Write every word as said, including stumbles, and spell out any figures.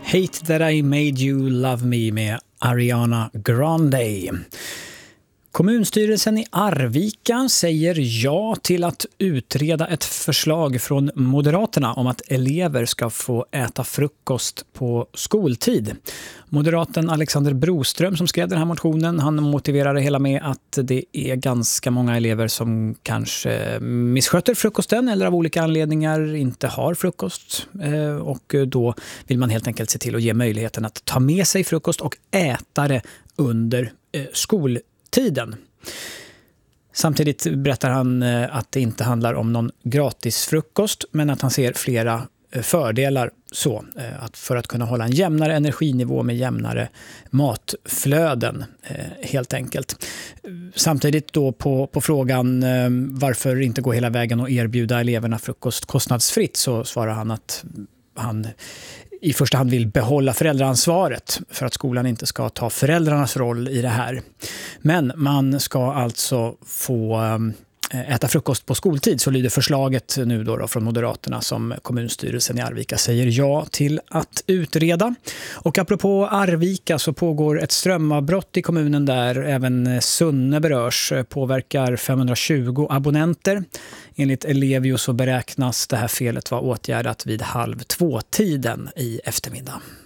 Hate That I Made You Love Me med Ariana Grande. Kommunstyrelsen i Arvika säger ja till att utreda ett förslag från Moderaterna om att elever ska få äta frukost på skoltid. Moderaten Alexander Broström som skrev den här motionen, han motiverar det hela med att det är ganska många elever som kanske missköter frukosten eller av olika anledningar inte har frukost. Och då vill man helt enkelt se till att ge möjligheten att ta med sig frukost och äta det under skoltiden. Samtidigt berättar han att det inte handlar om någon gratis frukost, men att han ser flera fördelar så att för att kunna hålla en jämnare energinivå med jämnare matflöden helt enkelt. Samtidigt då på, på frågan varför inte gå hela vägen och erbjuda eleverna frukost kostnadsfritt, så svarar han att han i första hand vill behålla föräldraansvaret för att skolan inte ska ta föräldrarnas roll i det här. Men man ska alltså få äta frukost på skoltid, så lyder förslaget nu då, då från Moderaterna som kommunstyrelsen i Arvika säger ja till att utreda. Och apropå Arvika så pågår ett strömavbrott i kommunen där även Sunne berörs, påverkar femhundratjugo abonnenter. Enligt Ellevio så beräknas det här felet vara åtgärdat vid halv två tiden i eftermiddag.